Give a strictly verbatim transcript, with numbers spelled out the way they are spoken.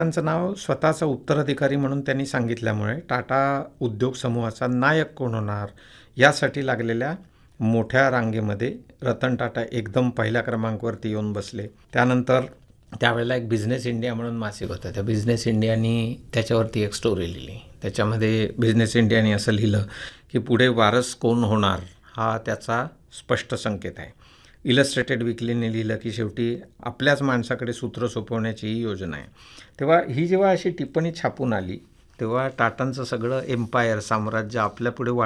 त्यांचं नाव स्वतःचा उत्तराधिकारी म्हणून त्यांनी सांगितल्यामुळे टाटा उद्योग समूहाचा नायक कोण होणार यासाठी लागलेल्या मोठ्या रांगेमध्ये रतन टाटा एकदम पहिल्या क्रमांकावरती येऊन बसले. त्यानंतर त्यावेळेला एक बिझनेस इंडिया म्हणून मासिक होतं. त्या बिझनेस इंडियानी त्याच्यावरती एक स्टोरी लिहिली. त्याच्यामध्ये बिझनेस इंडियाने असं लिहिलं की पुढे वारस कोण होणार हा त्याचा स्पष्ट संकेत आहे. इलस्ट्रेटेड विकलीने लिहिलं की शेवटी आपल्याच माणसाकडे सूत्र सोपवण्याची ही योजना आहे. तेव्हा ही जेव्हा अशी टिप्पणी छापून आली तेव्हा टाटांचं सगळं एम्पायर साम्राज्य आपल्यापुढे वाढ